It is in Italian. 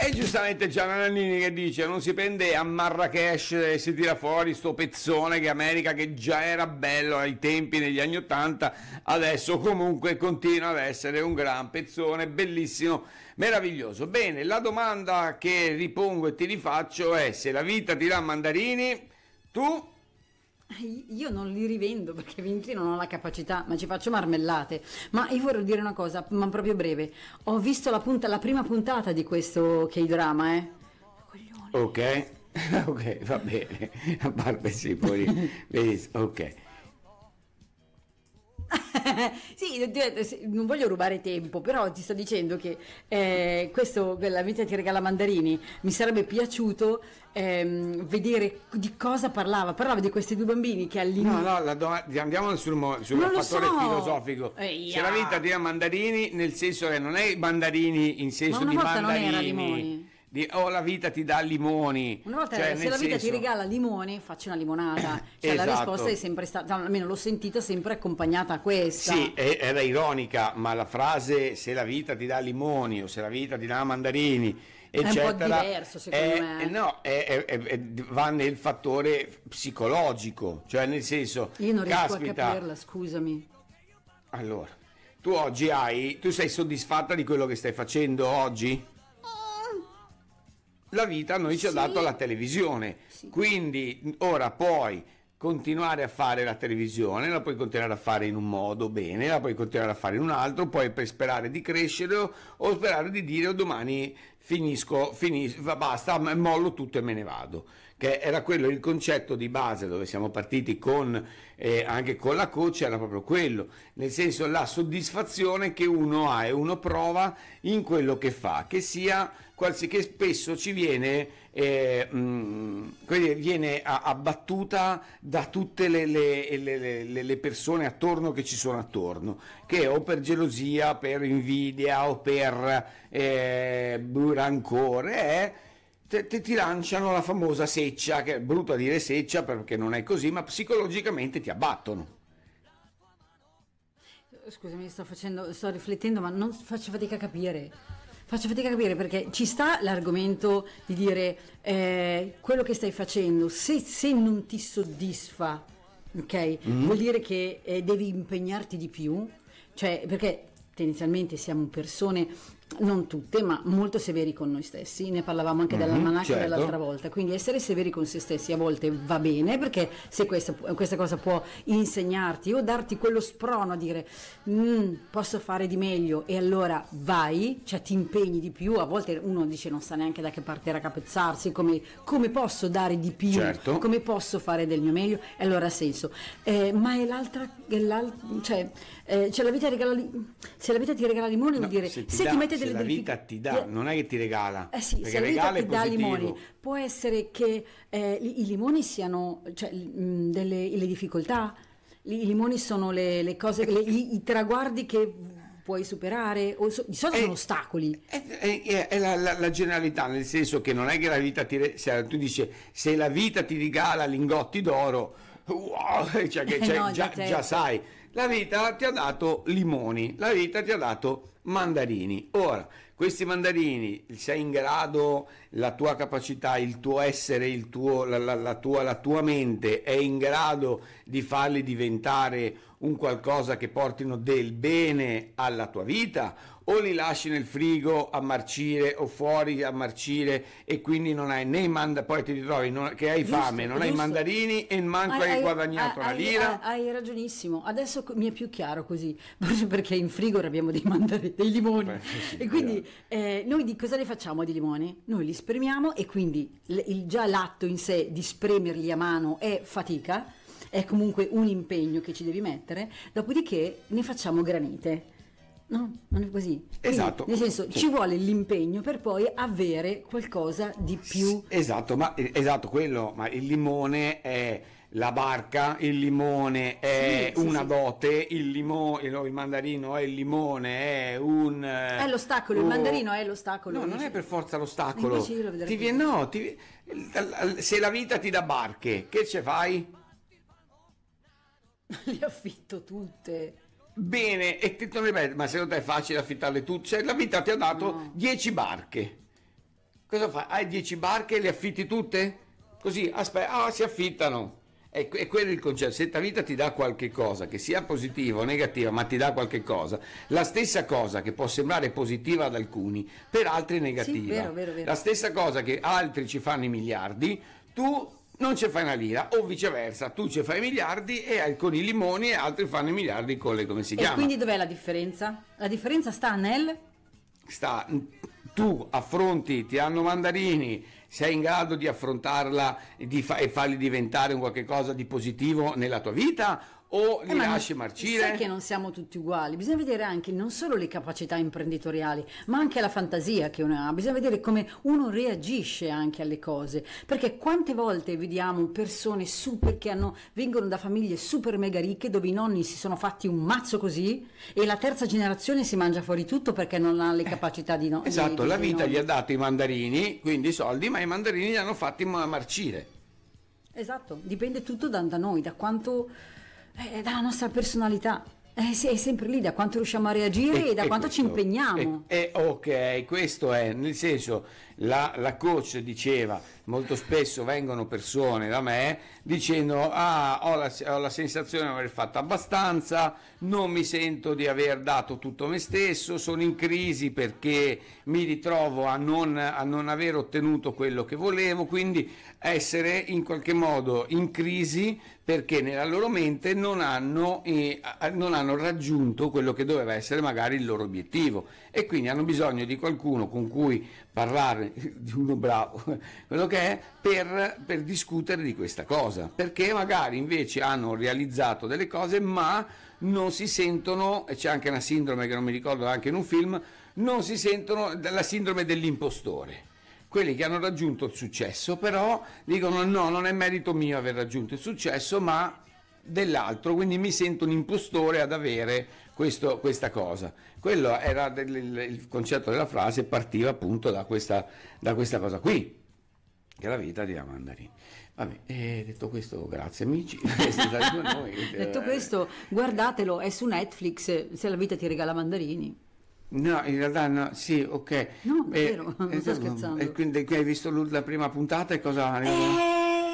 E giustamente c'è Nannini che dice: non si prende a Marrakesh e si tira fuori sto pezzone che America, che già era bello ai tempi negli anni '80, adesso comunque continua ad essere un gran pezzone, bellissimo, meraviglioso. Bene, la domanda che ripongo e ti rifaccio è: se la vita ti dà mandarini, tu... Io non li rivendo perché vinti non ho la capacità, ma ci faccio marmellate. Ma io vorrei dire una cosa, ma proprio breve. Ho visto la prima puntata di questo K-drama, Coglioni. Ok, ok, va bene. A parte sì, poi... ok. Sì, non voglio rubare tempo, però ti sto dicendo che questo, La vita ti regala mandarini, mi sarebbe piaciuto vedere di cosa parlava di questi due bambini che all'inizio... Andiamo sul fattore filosofico. Se la vita ti dà mandarini, nel senso che non è mandarini in senso di mandarini. Non era limoni. La vita ti dà limoni. Una volta, cioè, se la vita ti regala limoni, facci una limonata. Cioè, esatto. La risposta è sempre stata, almeno l'ho sentita sempre accompagnata a questa. Sì, era ironica, ma la frase "se la vita ti dà limoni" o "se la vita ti dà mandarini", eccetera, è un po' diverso, secondo me. No, va nel fattore psicologico, cioè nel senso, io non riesco caspita, a capirla, scusami. Allora, tu sei soddisfatta di quello che stai facendo oggi? La vita a noi ci ha dato la televisione, quindi ora puoi continuare a fare la televisione, la puoi continuare a fare in un modo bene, la puoi continuare a fare in un altro, poi per sperare di crescere o sperare di dire domani finisco, basta, mollo tutto e me ne vado, che era quello il concetto di base dove siamo partiti con anche con la coach, era proprio quello, nel senso la soddisfazione che uno ha e uno prova in quello che fa, che sia che spesso ci viene viene abbattuta da tutte le persone attorno che ci sono attorno, che o per gelosia, per invidia o per rancore ti lanciano la famosa seccia, che è brutto a dire seccia perché non è così, ma psicologicamente ti abbattono. Scusami, sto riflettendo, ma non faccio fatica a capire. Faccio fatica a capire perché ci sta l'argomento di dire quello che stai facendo, se non ti soddisfa, ok? Vuol dire che devi impegnarti di più, cioè perché tendenzialmente siamo persone, non tutte, ma molto severi con noi stessi, ne parlavamo anche dell'almanacco certo. dell'altra volta, quindi essere severi con se stessi a volte va bene, perché se questa cosa può insegnarti o darti quello sprono a dire posso fare di meglio, e allora vai, cioè ti impegni di più. A volte uno dice non sa neanche da che parte raccapezzarsi, come posso dare di più, certo. Come posso fare del mio meglio, e allora ha senso, ma è cioè la vita se la vita ti regala limoni, vuol dire se ti mette se la vita ti dà, non è che ti regala, sì, perché se la vita ti dà positivo. limoni, può essere che i limoni siano, cioè, le difficoltà, i limoni sono le cose, i traguardi che puoi superare, di solito sono ostacoli. È la generalità, nel senso che non è che la vita tu dici se la vita ti regala lingotti d'oro, wow, cioè che No, già sai, la vita ti ha dato limoni, la vita ti ha dato mandarini. Ora, questi mandarini, sei in grado, la tua capacità, il tuo essere, la tua mente è in grado di farli diventare un qualcosa che portino del bene alla tua vita, o li lasci nel frigo a marcire o fuori a marcire, e quindi non hai né poi ti ritrovi che hai fame, non hai mandarini e manco hai guadagnato una lira. Hai ragionissimo, adesso mi è più chiaro così, perché in frigo abbiamo dei limoni. Sì, e quindi noi di cosa ne facciamo di limoni? Noi li spremiamo, e quindi già l'atto in sé di spremerli a mano è fatica, è comunque un impegno che ci devi mettere, dopodiché ne facciamo granite. No, non è così. Quindi, esatto. Nel senso, ci vuole l'impegno per poi avere qualcosa di più. Esatto, ma il limone è la barca, il limone è una dote, il mandarino è il limone, è è l'ostacolo, il mandarino è l'ostacolo. No, non è per forza l'ostacolo. Invece se la vita ti dà barche, che ce fai? Le affitto tutte. Bene, e ti ripeto, ma secondo te è facile affittarle tutte? Cioè, la vita ti ha dato 10 barche. Cosa fai? Hai 10 barche e le affitti tutte? Così, aspetta, si affittano. E quello è il concetto. Se la vita ti dà qualche cosa, che sia positiva o negativa, ma ti dà qualche cosa, la stessa cosa che può sembrare positiva ad alcuni, per altri è negativa. Sì, vero. La stessa cosa che altri ci fanno i miliardi, tu non ci fai una lira, o viceversa, tu ci fai i miliardi e con i limoni e altri fanno i miliardi con le, come si chiama? E quindi dov'è la differenza? La differenza sta tu affronti, ti hanno mandarini, sei in grado di affrontarla e farli diventare un qualche cosa di positivo nella tua vita, o li lasci marcire? Sai che non siamo tutti uguali, bisogna vedere anche non solo le capacità imprenditoriali, ma anche la fantasia che uno ha, bisogna vedere come uno reagisce anche alle cose, perché quante volte vediamo persone super che vengono da famiglie super mega ricche dove i nonni si sono fatti un mazzo così e la terza generazione si mangia fuori tutto perché non ha le capacità di no. Esatto, la vita nonni. gli ha dato i mandarini, quindi i soldi, ma i mandarini li hanno fatti marcire. Esatto, dipende tutto da noi, da quanto... dalla nostra personalità, sì, è sempre lì, da quanto riusciamo a reagire e da quanto ci impegniamo. Ok, questo è, nel senso, la coach diceva, molto spesso vengono persone da me dicendo ho la sensazione di aver fatto abbastanza, non mi sento di aver dato tutto me stesso, sono in crisi perché mi ritrovo a non aver ottenuto quello che volevo, quindi essere in qualche modo in crisi perché nella loro mente non hanno raggiunto quello che doveva essere magari il loro obiettivo e quindi hanno bisogno di qualcuno con cui parlare, di uno bravo, quello che è, per discutere di questa cosa, perché magari invece hanno realizzato delle cose ma non si sentono, e c'è anche una sindrome che non mi ricordo anche in un film, non si sentono, la sindrome dell'impostore. Quelli che hanno raggiunto il successo però dicono no, non è merito mio aver raggiunto il successo ma dell'altro, quindi mi sento un impostore ad avere questa cosa. Quello era il concetto della frase, partiva appunto da questa cosa qui, che la vita ti dà mandarini. Vabbè, detto questo, grazie amici. Detto questo, guardatelo, è su Netflix, se la vita ti regala mandarini. No, in realtà no, sì, ok. No, davvero, non sto scherzando. E quindi hai visto la prima puntata e cosa...